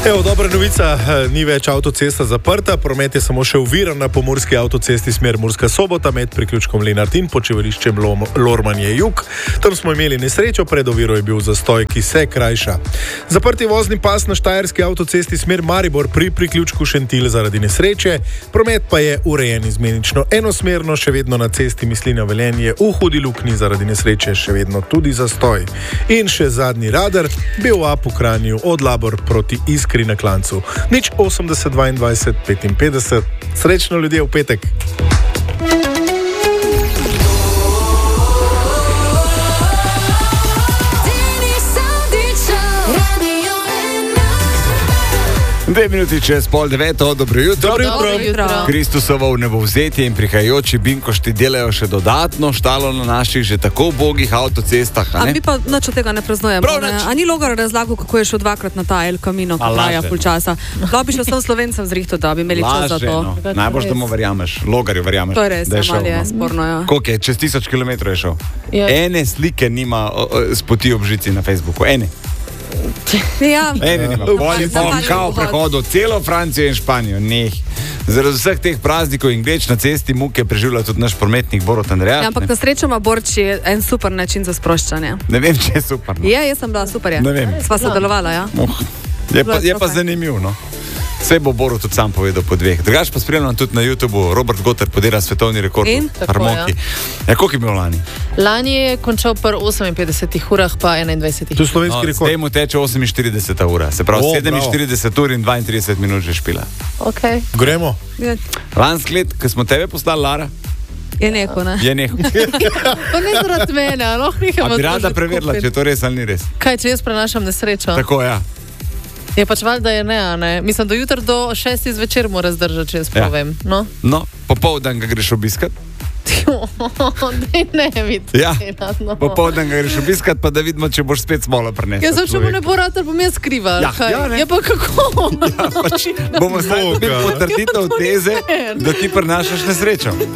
Evo, dobra novica, ni več avtocesta zaprta, promet je samo še oviran na pomurski avtocesti smer Murska Sobota med priključkom Lenart in počivališčem Lormanje Jug. Tam smo imeli nesrečo, pred oviro je bil zastoj, ki se krajša. Zaprti vozni pas na štajerski avtocesti smer Maribor pri priključku Šentilj zaradi nesreče, promet pa je urejen izmenično enosmerno, še vedno na cesti Mislinja-Velenje v Hudi Luknji zaradi nesreče še vedno tudi zastoj. In še zadnji radar, BOA po Kranju od Labor proti Iskri na Klancu. Nič 80 22 55. Srečno ljudje v petek. Dve minuti čez 8:30, dobro jutro. Dobro jutro. Kristusovo vnebovzetje in prihajajoči binkošti delajo še dodatno štalo na naših že tako ubogih avtocestah. A mi pa nič od tega ne praznujemo. A ni Logar razlagal, kako je šel dvakrat na ta El Camino, ki traja pol časa. Lahko bi šel sem Slovencem zrihto, da bi imeli čas za to. No. Najbolj, da mu verjameš, Logarju verjameš. To je res, ali je sporno, ja. Koliko je? Čez 1000 kilometrov je šel. Ja. Ene slike nima s poti ob žici na Facebooku, ene. Ja. Ene nima. Bolje pa kao prehodu celo Francijo in Španijo, neh. Zaradi vseh teh praznikov in gleč na cesti muke preživlja tudi naš prometnik Borut Andreja. Ja, ampak na srečo ima Borč je en super način za sproščanje. Ne vem, če je super. No. Jaz sem bila super, ja. Ne vem. Sva sodelovala, ja. Je pa zanimiv, no. Vse bo Borut tudi sam povedal po dveh. Drugač pa spremljam tudi na YouTubeu, Robert Gotter podira svetovni rekord v harmoniki. Ja, koliko je bilo lani? Lani je končal pri 58 urah pa 21. To je slovenski rekord. Zdaj mu teče 48 ura, se pravi 47 ur in 32 minut že špila. Okay. Gremo. Lansko let, ko smo tebe poslali, Lara? Je neko, ne? Je neko. Pa ne zaradi mene, A bi rada preverila, če je to res ali ni res? Kaj, če jaz prenašam nesrečo? Tako, ja. Je pač valjda je ne, a ne? Mislim, do jutra do 6 zvečer mora zdržati, če jaz povem. No, popoldan ga greš obiskat. Dej ne vidi. Ja, popoldan ga greš obiskat, pa da vidimo, če boš spet smola prinesel. Jaz če mu ne bo rad, bom jaz skrival. Ja, pa kako? Ja, pač bomo zdaj dobili potrditev teze, da ti prinašaš nesrečo.